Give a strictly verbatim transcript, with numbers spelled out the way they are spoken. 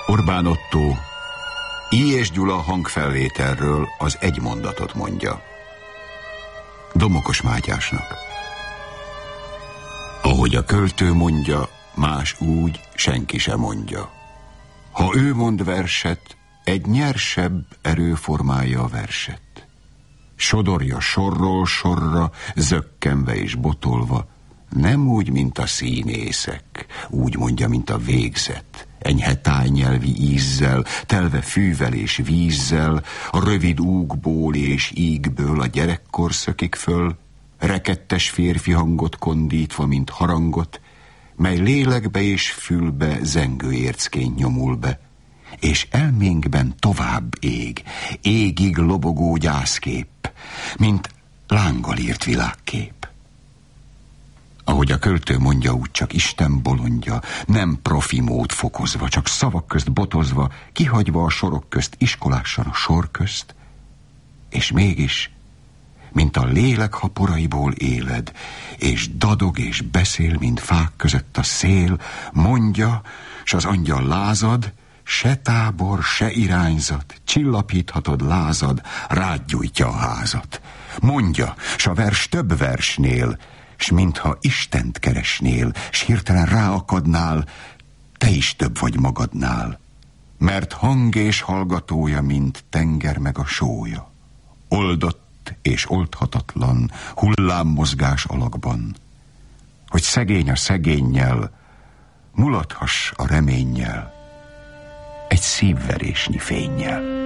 Orbán Ottó I. Gyula hangfelvételről az egy mondatot mondja. Domokos Mátyásnak. Ahogy a költő mondja, más úgy senki se mondja. Ha ő mond verset, egy nyersebb erő formálja a verset. Sodorja sorról sorra, zökkenve és botolva, nem úgy, mint a színészek, úgy mondja, mint a végzet, enyhe tájnyelvi ízzel, telve fűvel és vízzel, a rövid úgból és ígből a gyerekkor szökik föl, rekettes férfi hangot kondítva, mint harangot, mely lélekbe és fülbe zengőércként nyomul be, és elménkben tovább ég, égig lobogó gyászkép, mint lánggal írt világkép. Ahogy a költő mondja, úgy csak Isten bolondja, nem profi mód fokozva, csak szavak közt botozva, kihagyva a sorok közt, iskolásan a sor közt, és mégis, mint a lélek haporaiból éled, és dadog és beszél, mint fák között a szél, mondja, s az angyal lázad, se tábor, se irányzat, csillapíthatod lázad, rád gyújtja a házat. Mondja, s a vers több versnél, s mintha Istent keresnél, s hirtelen ráakadnál, te is több vagy magadnál, mert hang és hallgatója, mint tenger meg a sója, oldott és oldhatatlan hullámmozgás alakban, hogy szegény a szegénnyel, mulathass a reménnyel, egy szívverésnyi fénnyel.